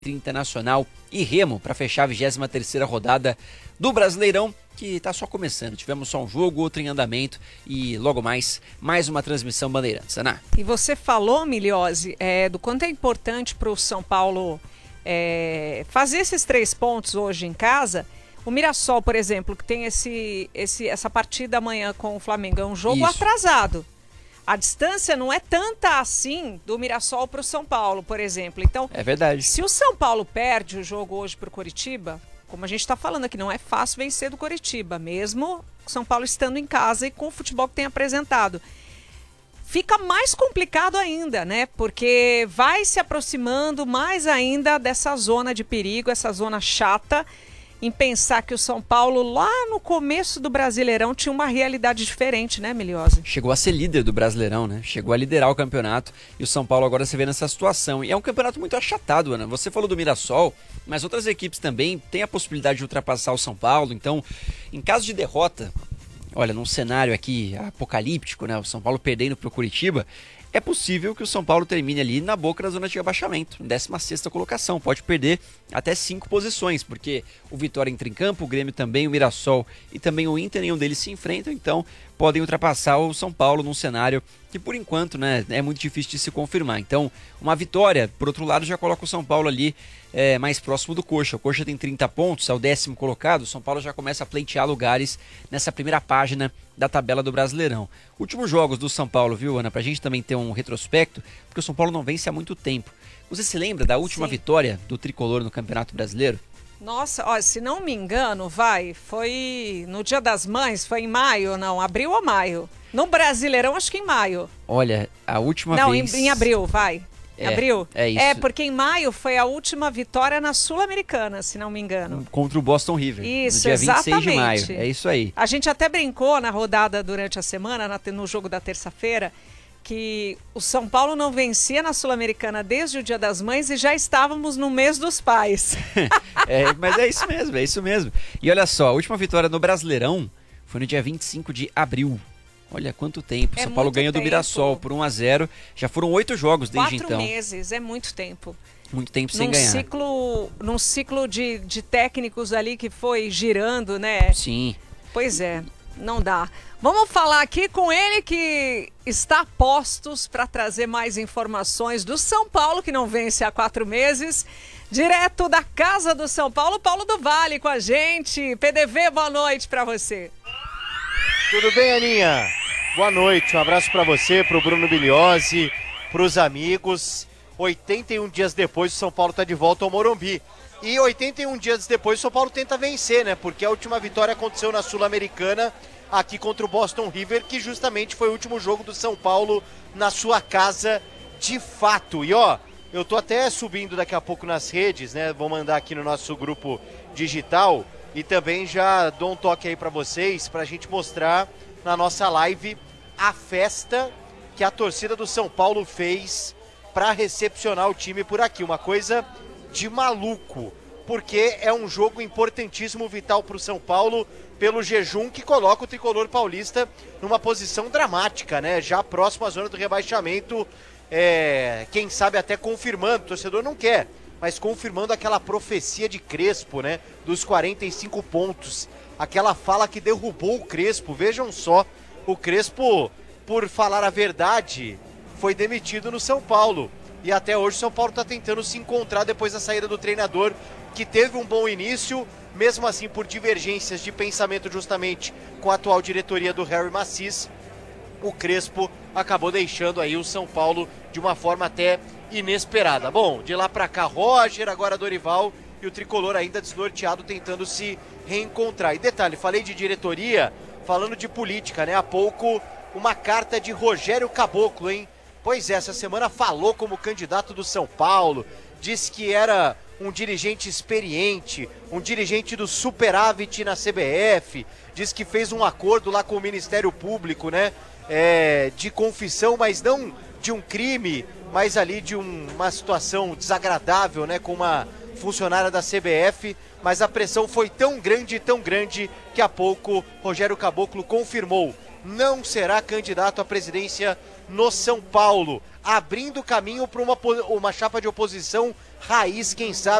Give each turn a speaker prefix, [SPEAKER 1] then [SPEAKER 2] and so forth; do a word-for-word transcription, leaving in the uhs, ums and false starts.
[SPEAKER 1] Internacional e Remo para fechar a vigésima terceira rodada do Brasileirão, que está só começando. Tivemos só um jogo, outro em andamento e logo mais, mais uma transmissão Bandeirantes. Ana.
[SPEAKER 2] E você falou, Miliose, é, do quanto é importante para o São Paulo é, fazer esses três pontos hoje em casa. O Mirassol, por exemplo, que tem esse, esse, essa partida amanhã com o Flamengo, é um jogo
[SPEAKER 1] Isso.
[SPEAKER 2] atrasado. A distância não é tanta assim do Mirassol para o São Paulo, por exemplo. Então,
[SPEAKER 1] é verdade.
[SPEAKER 2] Se o São Paulo perde o jogo hoje para o Coritiba, como a gente está falando aqui, não é fácil vencer do Coritiba, mesmo o São Paulo estando em casa e com o futebol que tem apresentado. Fica mais complicado ainda, né? Porque vai se aproximando mais ainda dessa zona de perigo, essa zona chata, em pensar que o São Paulo, lá no começo do Brasileirão, tinha uma realidade diferente, né, Miliose?
[SPEAKER 1] Chegou a ser líder do Brasileirão, né? Chegou a liderar o campeonato e o São Paulo agora se vê nessa situação. E é um campeonato muito achatado, Ana. Você falou do Mirassol, mas outras equipes também têm a possibilidade de ultrapassar o São Paulo. Então, em caso de derrota, olha, num cenário aqui apocalíptico, né? O São Paulo perdendo para o Curitiba, é possível que o São Paulo termine ali na boca da zona de abaixamento, décima sexta colocação. Pode perder até cinco posições, porque o Vitória entra em campo, o Grêmio também, o Mirassol e também o Inter, nenhum deles se enfrentam, então podem ultrapassar o São Paulo num cenário que, por enquanto, né, é muito difícil de se confirmar. Então, uma vitória, por outro lado, já coloca o São Paulo ali é, mais próximo do Coxa. O Coxa tem trinta pontos, é o décimo colocado. O São Paulo já começa a pleitear lugares nessa primeira página da tabela do Brasileirão. Últimos jogos do São Paulo, viu, Ana? Pra gente também ter um retrospecto, porque o São Paulo não vence há muito tempo. Você se lembra da última
[SPEAKER 2] Sim.
[SPEAKER 1] vitória do Tricolor no Campeonato Brasileiro?
[SPEAKER 2] Nossa, ó, se não me engano, vai, foi no Dia das Mães, foi em maio, não, abril ou maio? No Brasileirão, acho que em maio.
[SPEAKER 1] Olha, a última
[SPEAKER 2] não,
[SPEAKER 1] vez...
[SPEAKER 2] Não, em, em abril, vai.
[SPEAKER 1] É,
[SPEAKER 2] abril?
[SPEAKER 1] É isso.
[SPEAKER 2] É, porque em maio foi a última vitória na Sul-Americana, se não me engano.
[SPEAKER 1] Contra o Boston River.
[SPEAKER 2] Isso,
[SPEAKER 1] no dia
[SPEAKER 2] exatamente.
[SPEAKER 1] vinte e seis de maio. É isso aí.
[SPEAKER 2] A gente até brincou na rodada durante a semana, na, no jogo da terça-feira, que o São Paulo não vencia na Sul-Americana desde o Dia das Mães e já estávamos no mês dos pais.
[SPEAKER 1] é, mas é isso mesmo, é isso mesmo. E olha só, a última vitória no Brasileirão foi no dia vinte e cinco de abril. Olha quanto tempo.
[SPEAKER 2] É
[SPEAKER 1] São Paulo ganhou do Mirassol por um a zero. Já foram oito jogos desde
[SPEAKER 2] Quatro
[SPEAKER 1] então.
[SPEAKER 2] Quatro meses, é muito tempo.
[SPEAKER 1] Muito tempo sem
[SPEAKER 2] num
[SPEAKER 1] ganhar.
[SPEAKER 2] Ciclo, num ciclo de, de técnicos ali que foi girando, né?
[SPEAKER 1] Sim.
[SPEAKER 2] Pois é, não dá. Vamos falar aqui com ele que está a postos para trazer mais informações do São Paulo, que não vence há quatro meses. Direto da casa do São Paulo, Paulo do Vale com a gente. P D V, boa noite para você.
[SPEAKER 3] Tudo bem, Aninha? Boa noite, um abraço para você, para o Bruno Biliose, para os amigos. oitenta e um dias depois, o São Paulo está de volta ao Morumbi. E oitenta e um dias depois, o São Paulo tenta vencer, né? Porque a última vitória aconteceu na Sul-Americana, aqui contra o Boston River, que justamente foi o último jogo do São Paulo na sua casa, de fato. E ó, eu tô até subindo daqui a pouco nas redes, né? Vou mandar aqui no nosso grupo digital e também já dou um toque aí para vocês, pra gente mostrar na nossa live a festa que a torcida do São Paulo fez para recepcionar o time por aqui. Uma coisa de maluco, porque é um jogo importantíssimo, vital para o São Paulo, pelo jejum que coloca o tricolor paulista numa posição dramática, né? Já próximo à zona do rebaixamento, é, quem sabe até confirmando, o torcedor não quer, mas confirmando aquela profecia de Crespo, né? Dos quarenta e cinco pontos, aquela fala que derrubou o Crespo. Vejam só, o Crespo, por falar a verdade, foi demitido no São Paulo. E até hoje o São Paulo está tentando se encontrar depois da saída do treinador, que teve um bom início, mesmo assim por divergências de pensamento justamente com a atual diretoria do Harry Macis, o Crespo acabou deixando aí o São Paulo de uma forma até inesperada. Bom, de lá para cá, Roger, agora Dorival e o tricolor ainda desnorteado tentando se reencontrar. E detalhe, falei de diretoria, falando de política, né? Há pouco uma carta de Rogério Caboclo, hein? Pois é, essa semana falou como candidato do São Paulo, disse que era um dirigente experiente, um dirigente do superávit na C B F, disse que fez um acordo lá com o Ministério Público, né, é, de confissão, mas não de um crime, mas ali de um, uma situação desagradável, né, com uma funcionária da C B F, mas a pressão foi tão grande, tão grande, que há pouco Rogério Caboclo confirmou, não será candidato à presidência no São Paulo, abrindo caminho para uma, uma chapa de oposição raiz, quem sabe